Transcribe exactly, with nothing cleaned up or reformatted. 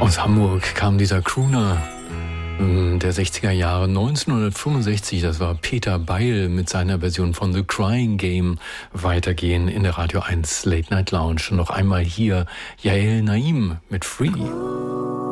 Aus Hamburg kam dieser Crooner der sechziger Jahre, neunzehnhundertfünfundsechzig, das war Peter Beil mit seiner Version von The Crying Game. Weitergehen in der Radio eins Late Night Lounge. Noch einmal hier Yael Naim mit Free.